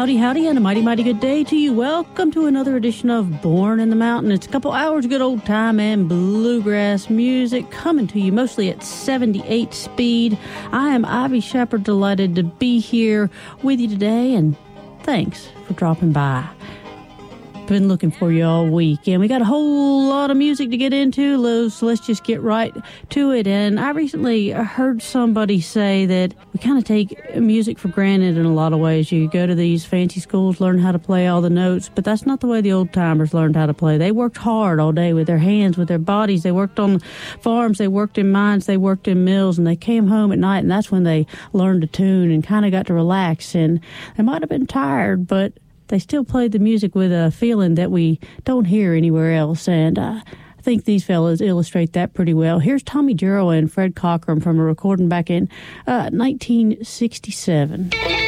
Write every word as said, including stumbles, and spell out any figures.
Howdy, howdy, and a mighty, mighty good day to you. Welcome to another edition of Born in the Mountain. It's a couple hours of good old time and bluegrass music coming to you mostly at seventy-eight speed. I am Ivy Shepard, delighted to be here with you today, and thanks for dropping by. Been looking for you all week, and we got a whole lot of music to get into, so let's just get right to it. And I recently heard somebody say that we kind of take music for granted in a lot of ways. You go to these fancy schools, learn how to play all the notes, but that's not the way the old timers learned how to play. They worked hard all day with their hands, with their bodies. They worked on farms, they worked in mines, they worked in mills, and they came home at night, and that's when they learned to tune and kind of got to relax. And they might have been tired, but they still played the music with a feeling that we don't hear anywhere else, and uh, I think these fellas illustrate that pretty well. Here's Tommy Jarrell and Fred Cochran from a recording back in uh, nineteen sixty-seven.